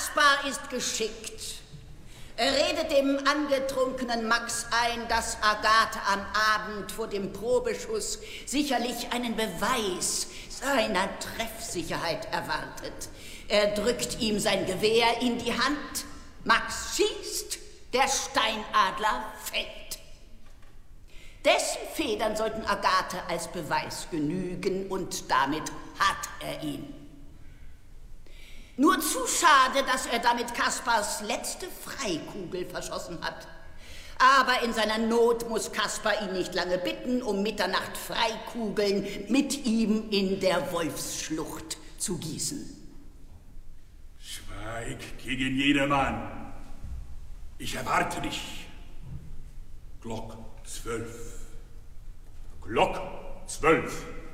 Kaspar ist geschickt. Er redet dem angetrunkenen Max ein, dass Agathe am Abend vor dem Probeschuss sicherlich einen Beweis seiner Treffsicherheit erwartet. Er drückt ihm sein Gewehr in die Hand. Max schießt, der Steinadler fällt. Dessen Federn sollten Agathe als Beweis genügen und damit hat er ihn. Nur zu schade, dass er damit Kaspars letzte Freikugel verschossen hat. Aber in seiner Not muss Kaspar ihn nicht lange bitten, um Mitternacht Freikugeln mit ihm in der Wolfsschlucht zu gießen. Schweig gegen jedermann. Ich erwarte dich. Glock 12. Glock 12.